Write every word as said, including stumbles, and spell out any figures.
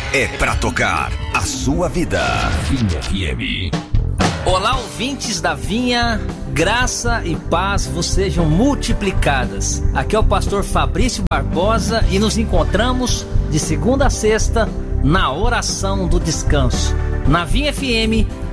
é pra tocar a sua vida. Vinha F M. Olá, ouvintes da Vinha, graça e paz vos sejam multiplicadas. Aqui é o pastor Fabrício Barbosa e nos encontramos de segunda a sexta na oração do descanso, na Vinha F M